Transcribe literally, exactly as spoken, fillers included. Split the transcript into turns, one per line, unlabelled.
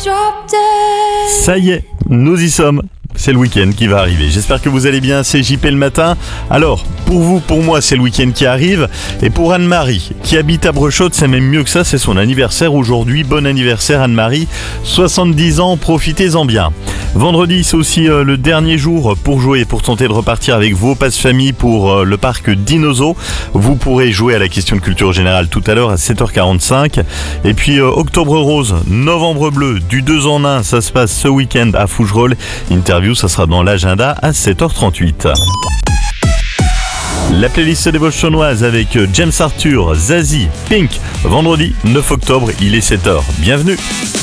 Ça y est, nous y sommes. C'est le week-end qui va arriver. J'espère que vous allez bien, c'est J P le matin. Alors, pour vous, pour moi, c'est le week-end qui arrive. Et pour Anne-Marie, qui habite à Brechaude, c'est même mieux que ça, c'est son anniversaire aujourd'hui. Bon anniversaire Anne-Marie, soixante-dix ans, profitez-en bien. Vendredi, c'est aussi euh, le dernier jour pour jouer, pour tenter de repartir avec vos passes famille pour euh, le parc Dinozo. Vous pourrez jouer à la question de culture générale tout à l'heure à sept heures quarante-cinq. Et puis euh, Octobre Rose, Novembre Bleu, du deux en un, ça se passe ce week-end à Fougerolles. Interview, ça sera dans l'agenda à sept heures trente-huit. La playlist des Vosges chaunoises avec James Arthur, Zazie, Pink. Vendredi neuf octobre, il est sept heures. Bienvenue.